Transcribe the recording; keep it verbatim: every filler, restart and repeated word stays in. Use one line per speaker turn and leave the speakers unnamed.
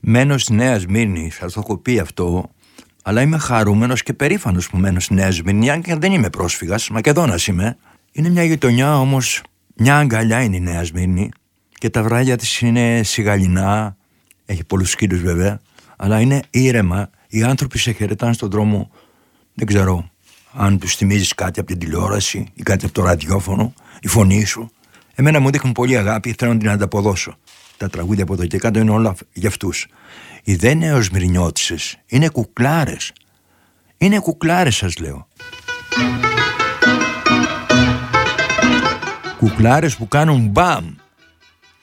Μένω στη Νέα Σμύρνη, σας το έχω πει αυτό, αλλά είμαι χαρούμενος και περήφανος που μένω στη Νέα Σμύρνη, αν και δεν είμαι πρόσφυγας, Μακεδόνας είμαι. Είναι μια γειτονιά όμως, μια αγκαλιά είναι η Νέα Σμύρνη και τα βράδια της είναι σιγαλινά, έχει πολλούς σκύλους βέβαια, αλλά είναι ήρεμα, οι άνθρωποι σε χαιρετάνε στον δρόμο, δεν ξέρω αν τους θυμίζεις κάτι από την τηλεόραση ή κάτι από το ραδιόφωνο, η φωνή σου. Εμένα μου δείχνουν πολύ αγάπη, θέλω να την ανταποδώσω. Τα τραγούδια από εδώ και κάτω είναι όλα για αυτούς. Οι δε νεοσμυρνιώτισσες είναι κουκλάρες. Είναι κουκλάρες σας λέω. Κουκλάρες που κάνουν μπαμ